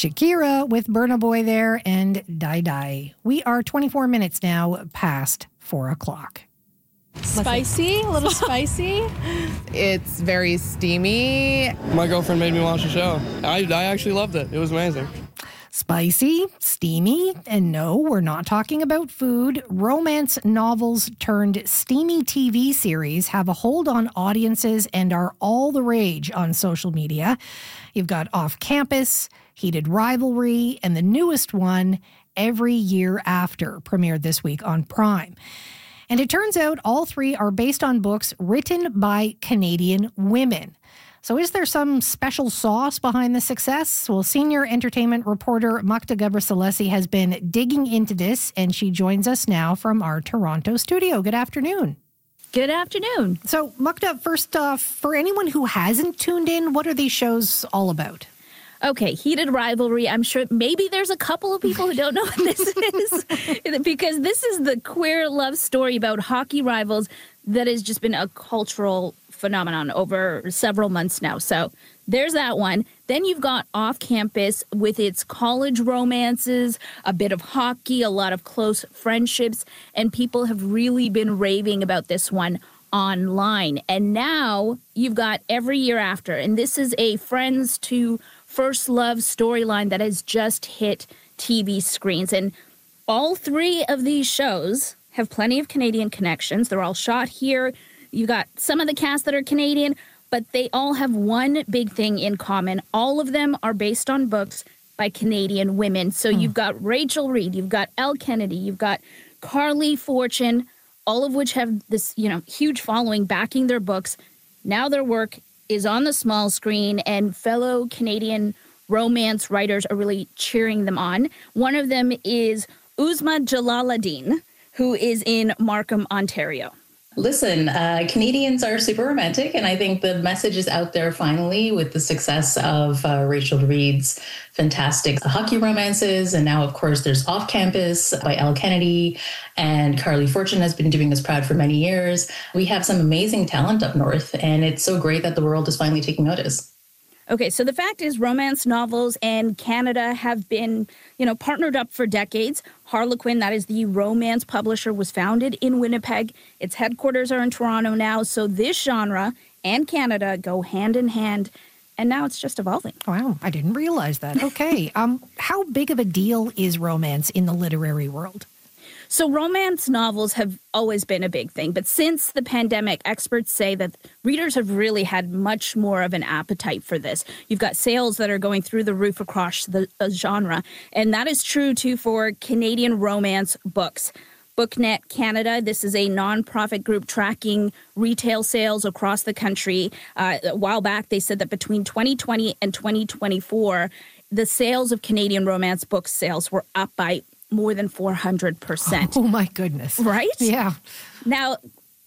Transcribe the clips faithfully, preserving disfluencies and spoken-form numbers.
Shakira with Burna Boy there and Die Die. We are twenty-four minutes now past four o'clock. Spicy, a little spicy. It's very steamy. My girlfriend made me watch the show. I, I actually loved it. It was amazing. Spicy, steamy, and no, we're not talking about food. Romance novels turned steamy T V series have a hold on audiences and are all the rage on social media. You've got Off Campus, Heated Rivalry, and the newest one, Every Year After, premiered this week on Prime. And it turns out all three are based on books written by Canadian women. So is there some special sauce behind the success? Well, senior entertainment reporter Mukta Gabrasalesi has been digging into this, and she joins us now from our Toronto studio. Good afternoon. Good afternoon. So, Mukta, first off, for anyone who hasn't tuned in, what are these shows all about? Okay, Heated Rivalry. I'm sure maybe there's a couple of people who don't know what this is because this is the queer love story about hockey rivals that has just been a cultural phenomenon over several months now. So there's that one. Then you've got Off Campus with its college romances, a bit of hockey, a lot of close friendships, and people have really been raving about this one online. And now you've got Every Year After, and this is a friends to first love storyline that has just hit T V screens. And all three of these shows have plenty of Canadian connections. They're all shot here. You got some of the cast that are Canadian, but they all have one big thing in common. All of them are based on books by Canadian women. So mm. you've got Rachel Reed, you've got Elle Kennedy, you've got Carly Fortune, all of which have this, you know, huge following backing their books. Now their work is on the small screen, and fellow Canadian romance writers are really cheering them on. One of them is Uzma Jalaluddin, who is in Markham, Ontario. Listen, uh, Canadians are super romantic, and I think the message is out there finally with the success of uh, Rachel Reed's fantastic hockey romances. And now, of course, there's Off Campus by Elle Kennedy, and Carly Fortune has been doing this proud for many years. We have some amazing talent up north, and it's so great that the world is finally taking notice. Okay, so the fact is romance novels and Canada have been, you know, partnered up for decades. Harlequin, that is the romance publisher, was founded in Winnipeg. Its headquarters are in Toronto now. So this genre and Canada go hand in hand, and now it's just evolving. Wow, I didn't realize that. Okay, um, how big of a deal is romance in the literary world? So romance novels have always been a big thing, but since the pandemic, experts say that readers have really had much more of an appetite for this. You've got sales that are going through the roof across the uh, genre, and that is true, too, for Canadian romance books. BookNet Canada, this is a nonprofit group tracking retail sales across the country. Uh, a while back, they said that between twenty twenty and twenty twenty-four, the sales of Canadian romance book sales were up by more than four hundred percent. Oh, my goodness. Right? Yeah. Now,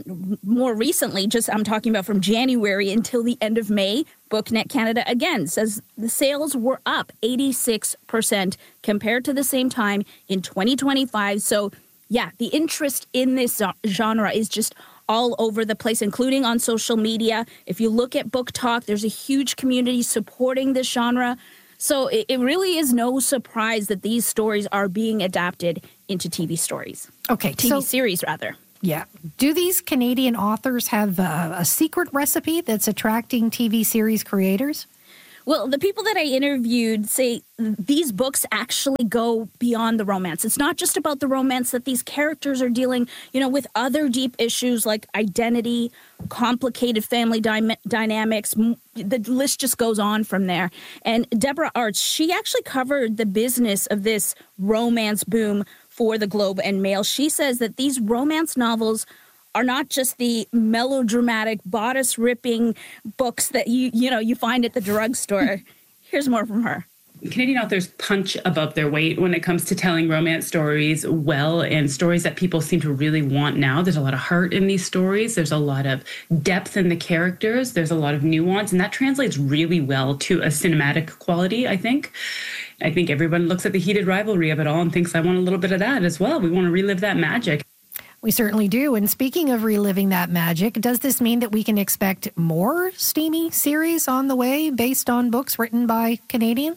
more recently, just I'm talking about from January until the end of May, BookNet Canada again says the sales were up eighty-six percent compared to the same time in twenty twenty-five. So, yeah, the interest in this genre is just all over the place, including on social media. If you look at Book Talk, there's a huge community supporting this genre. So it, it really is no surprise that these stories are being adapted into T V stories. Okay. T V so, series, rather. Yeah. Do these Canadian authors have a, a secret recipe that's attracting T V series creators? Well, the people that I interviewed say these books actually go beyond the romance. It's not just about the romance, that these characters are dealing, you know, with other deep issues like identity, complicated family dy- dynamics. The list just goes on from there. And Deborah Arts, she actually covered the business of this romance boom for the Globe and Mail. She says that these romance novels are not just the melodramatic, bodice-ripping books that you you know you find at the drugstore. Here's more from her. Canadian authors punch above their weight when it comes to telling romance stories well, and stories that people seem to really want now. There's a lot of heart in these stories. There's a lot of depth in the characters. There's a lot of nuance, and that translates really well to a cinematic quality, I think. I think everyone looks at the heated rivalry of it all and thinks, I want a little bit of that as well. We want to relive that magic. We certainly do. And speaking of reliving that magic, does this mean that we can expect more steamy series on the way based on books written by Canadians?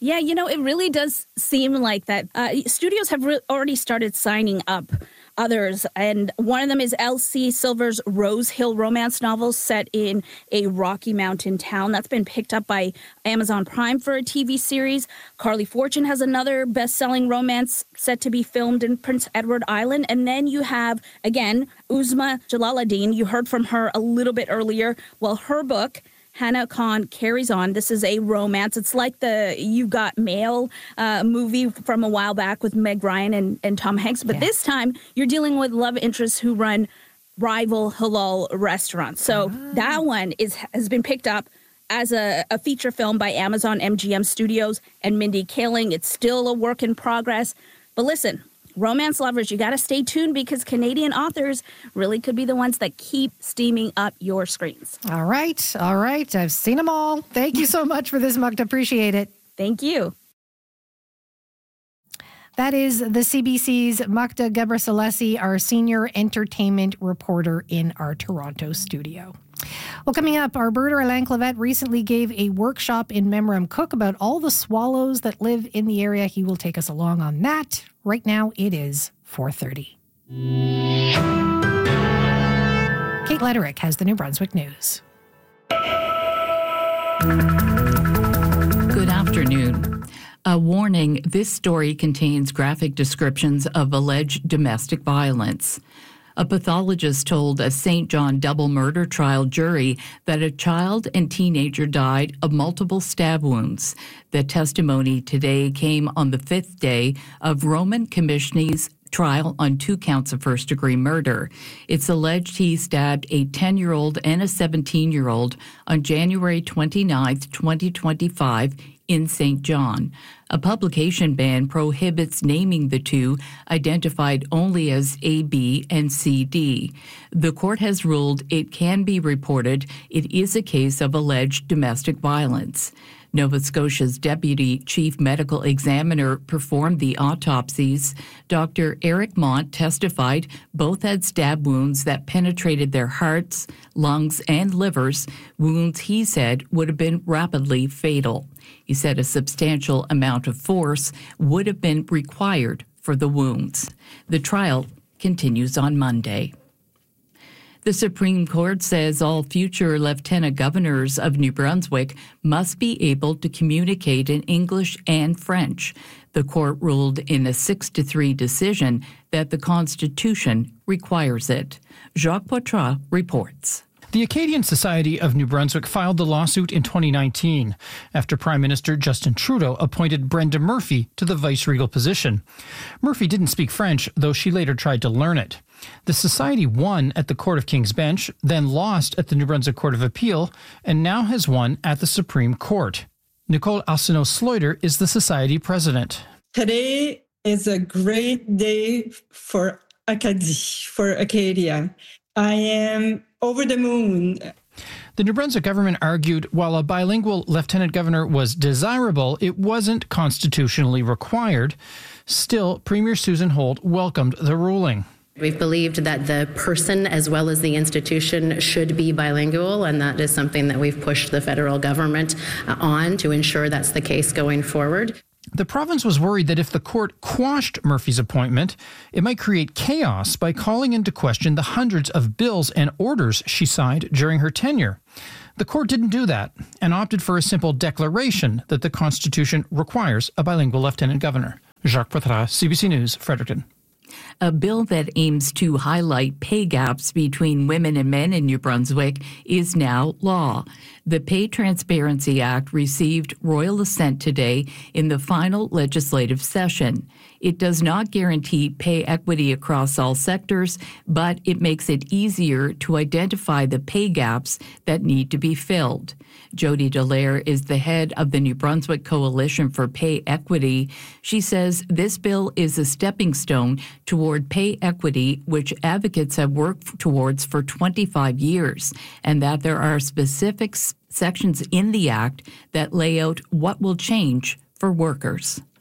Yeah, you know, it really does seem like that. Uh, studios have re- already started signing up others, and one of them is L C Silver's Rose Hill romance novel set in a Rocky Mountain town. That's been picked up by Amazon Prime for a T V series. Carly Fortune has another best-selling romance set to be filmed in Prince Edward Island. And then you have, again, Uzma Jalaluddin. You heard from her a little bit earlier. Well, her book, Hannah Khan Carries On. This is a romance. It's like the You Got Mail uh, movie from a while back with Meg Ryan and, and Tom Hanks. But yeah. this time, you're dealing with love interests who run rival halal restaurants. So ah. that one is has been picked up as a, a feature film by Amazon M G M Studios and Mindy Kaling. It's still a work in progress. But listen, romance lovers, you got to stay tuned because Canadian authors really could be the ones that keep steaming up your screens. All right. All right. I've seen them all. Thank you so much for this, Mukta. Appreciate it. Thank you. That is the C B C's Mukta Gebrselassie, our senior entertainment reporter in our Toronto studio. Well, coming up, our birder Alain Clavette recently gave a workshop in Memram Cook about all the swallows that live in the area. He will take us along on that. Right now, it is four thirty. Kate Lederick has the New Brunswick News. Good afternoon. A warning, this story contains graphic descriptions of alleged domestic violence. A pathologist told a Saint John double murder trial jury that a child and teenager died of multiple stab wounds. The testimony today came on the fifth day of Roman Komishny's trial on two counts of first-degree murder. It's alleged he stabbed a ten-year-old and a seventeen-year-old on January twenty-ninth, twenty twenty-five, in Saint John. A publication ban prohibits naming the two, identified only as A B and C D. The court has ruled it can be reported it is a case of alleged domestic violence. Nova Scotia's Deputy Chief Medical Examiner performed the autopsies. Doctor Eric Mont testified both had stab wounds that penetrated their hearts, lungs, and livers, wounds he said would have been rapidly fatal. He said a substantial amount of force would have been required for the wounds. The trial continues on Monday. The Supreme Court says all future lieutenant governors of New Brunswick must be able to communicate in English and French. The court ruled in a six to three decision that the Constitution requires it. Jacques Poitras reports. The Acadian Society of New Brunswick filed the lawsuit in twenty nineteen after Prime Minister Justin Trudeau appointed Brenda Murphy to the vice-regal position. Murphy didn't speak French, though she later tried to learn it. The Society won at the Court of King's Bench, then lost at the New Brunswick Court of Appeal, and now has won at the Supreme Court. Nicole Arsenault-Sloiter is the Society president. Today is a great day for Acadie, for Acadia. I am over the moon. The New Brunswick government argued while a bilingual lieutenant governor was desirable, it wasn't constitutionally required. Still, Premier Susan Holt welcomed the ruling. We've believed that the person as well as the institution should be bilingual, and that is something that we've pushed the federal government on to ensure that's the case going forward. The province was worried that if the court quashed Murphy's appointment, it might create chaos by calling into question the hundreds of bills and orders she signed during her tenure. The court didn't do that and opted for a simple declaration that the Constitution requires a bilingual lieutenant governor. Jacques Poitras, C B C News, Fredericton. A bill that aims to highlight pay gaps between women and men in New Brunswick is now law. The Pay Transparency Act received royal assent today in the final legislative session. It does not guarantee pay equity across all sectors, but it makes it easier to identify the pay gaps that need to be filled. Jody Dallaire is the head of the New Brunswick Coalition for Pay Equity. She says this bill is a stepping stone toward pay equity, which advocates have worked towards for twenty-five years, and that there are specific sections in the Act that lay out what will change for workers.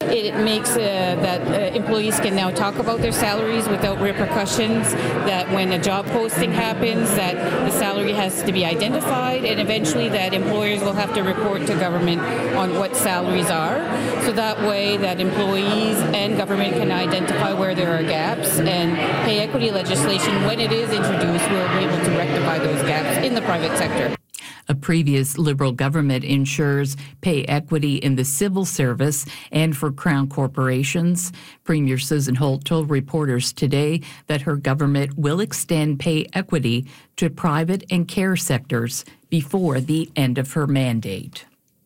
It makes uh, that uh, employees can now talk about their salaries without repercussions, that when a job posting happens, that the salary has to be identified, and eventually that employers will have to report to government on what salaries are. So that way that employees and government can identify where there are gaps, and pay equity legislation, when it is introduced, will be able to rectify those gaps in the private sector. A previous Liberal government ensures pay equity in the civil service and for Crown corporations. Premier Susan Holt told reporters today that her government will extend pay equity to private and care sectors before the end of her mandate.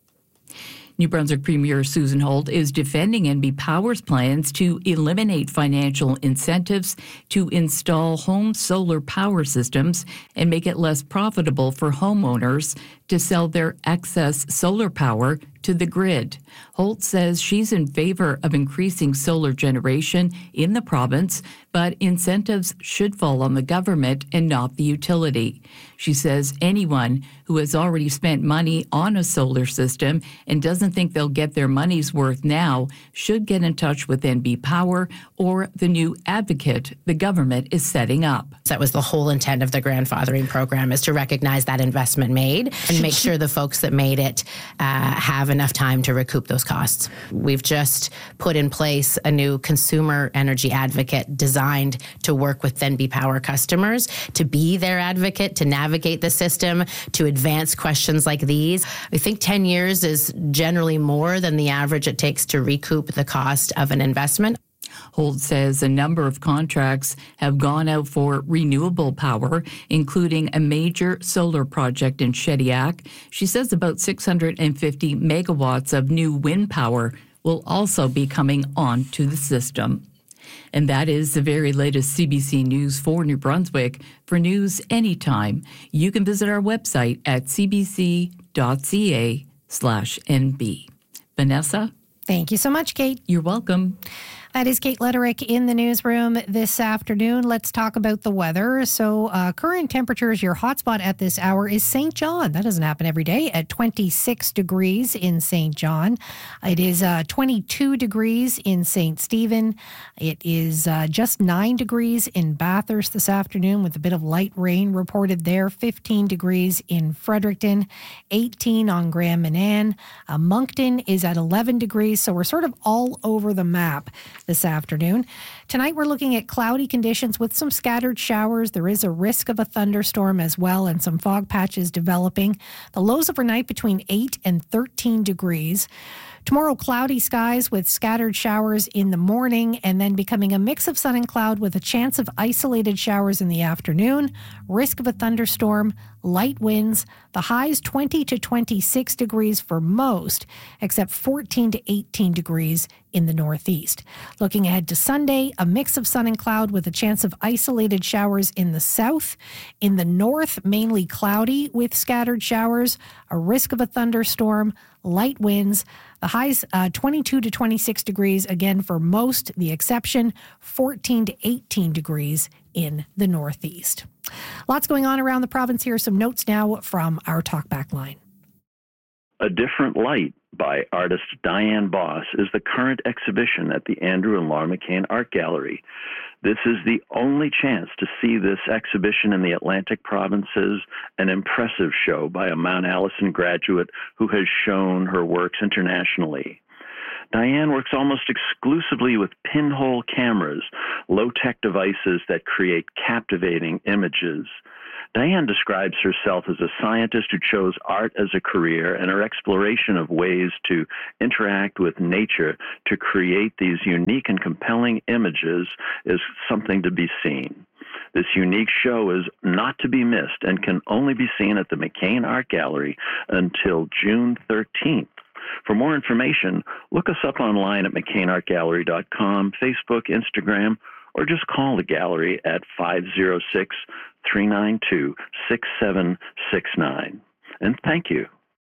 New Brunswick Premier Susan Holt is defending N B Power's plans to eliminate financial incentives to install home solar power systems and make it less profitable for homeowners to sell their excess solar power to the grid. Holt says she's in favor of increasing solar generation in the province, but incentives should fall on the government and not the utility. She says anyone who has already spent money on a solar system and doesn't think they'll get their money's worth now should get in touch with N B Power or the new advocate the government is setting up. That was the whole intent of the grandfathering program, is to recognize that investment made and make sure the folks that made it uh, have enough time to recoup those costs. We've just put in place a new consumer energy advocate designed to work with N B Power customers, to be their advocate, to navigate the system, to advance questions like these. I think ten years is generally more than the average it takes to recoup the cost of an investment. Holt says a number of contracts have gone out for renewable power, including a major solar project in Shediac. She says about six hundred fifty megawatts of new wind power will also be coming onto the system. And that is the very latest C B C News for New Brunswick. For news anytime, you can visit our website at c b c dot c a slash n b. Vanessa? Thank you so much, Kate. You're welcome. That is Kate Letterick in the newsroom this afternoon. Let's talk about the weather. So uh, current temperatures, your hotspot at this hour is Saint John. That doesn't happen every day, at twenty-six degrees in Saint John. It is uh, twenty-two degrees in Saint Stephen. It is uh, just nine degrees in Bathurst this afternoon with a bit of light rain reported there. fifteen degrees in Fredericton, eighteen on Grand Manan. Uh, Moncton is at eleven degrees. So we're sort of all over the map this afternoon. Tonight, we're looking at cloudy conditions with some scattered showers. There is a risk of a thunderstorm as well and some fog patches developing. The lows overnight between eight and thirteen degrees. Tomorrow, cloudy skies with scattered showers in the morning and then becoming a mix of sun and cloud with a chance of isolated showers in the afternoon. Risk of a thunderstorm, light winds. The highs twenty to twenty-six degrees for most, except fourteen to eighteen degrees in the northeast. Looking ahead to Sunday, a mix of sun and cloud with a chance of isolated showers in the south. In the north, mainly cloudy with scattered showers. A risk of a thunderstorm, light winds. The highs uh, twenty-two to twenty-six degrees, again for most. The exception, fourteen to eighteen degrees in the northeast. Lots going on around the province here. Some notes now from our Talkback line. A Different Light by artist Diane Boss is the current exhibition at the Andrew and Laura McCain Art Gallery. This is the only chance to see this exhibition in the Atlantic provinces, an impressive show by a Mount Allison graduate who has shown her works internationally. Diane works almost exclusively with pinhole cameras, low-tech devices that create captivating images. Diane describes herself as a scientist who chose art as a career, and her exploration of ways to interact with nature to create these unique and compelling images is something to be seen. This unique show is not to be missed and can only be seen at the McCain Art Gallery until June thirteenth. For more information, look us up online at mccain art gallery dot com, Facebook, Instagram, or just call the gallery at five oh six, three nine two, six seven six nine. And thank you.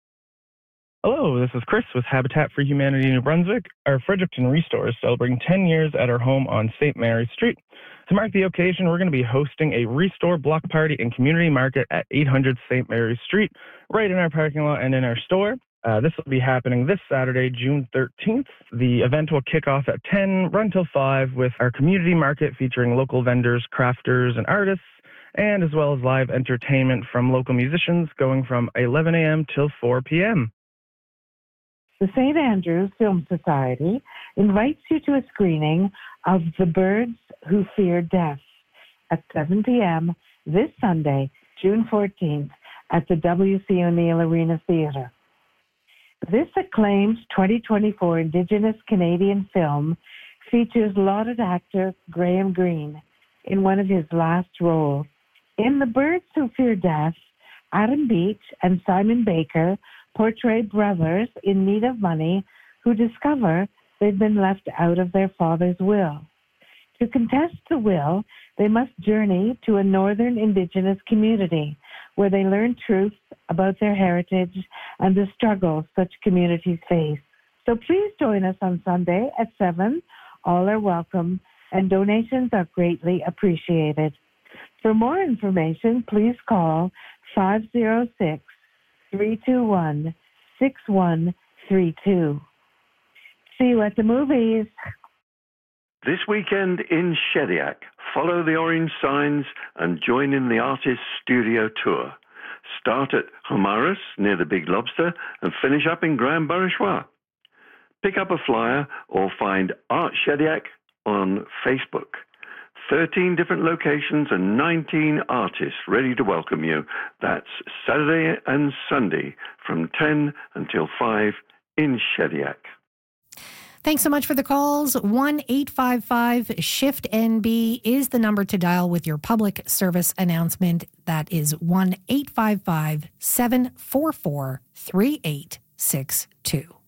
Hello, this is Chris with Habitat for Humanity New Brunswick. Our Fredericton Restore is celebrating ten years at our home on Saint Mary Street. To mark the occasion, we're going to be hosting a Restore block party and community market at eight hundred Saint Mary Street, right in our parking lot and in our store. Uh, this will be happening this Saturday, June thirteenth. The event will kick off at ten, run till five, with our community market featuring local vendors, crafters, and artists, and as well as live entertainment from local musicians going from eleven a.m. till four p.m. The Saint Andrews Film Society invites you to a screening of The Birds Who Fear Death at seven p.m. this Sunday, June fourteenth, at the W C O'Neill Arena Theatre. This acclaimed twenty twenty-four Indigenous Canadian film features lauded actor Graham Greene in one of his last roles. In The Birds Who Fear Death, Adam Beach and Simon Baker portray brothers in need of money who discover they've been left out of their father's will. To contest the will, they must journey to a northern Indigenous community where they learn truth about their heritage and the struggles such communities face. So please join us on Sunday at seven. All are welcome, and donations are greatly appreciated. For more information, please call five oh six, three two one, six one three two. See you at the movies. This weekend in Shediac, follow the orange signs and join in the artist studio tour. Start at Homarus near the Big Lobster and finish up in Grand Barachois. Pick up a flyer or find Art Shediac on Facebook. thirteen different locations and nineteen artists ready to welcome you. That's Saturday and Sunday from ten until five in Shediac. Thanks so much for the calls. one eight five five shift N B is the number to dial with your public service announcement. That is one eight five five, seven four four, three eight six two.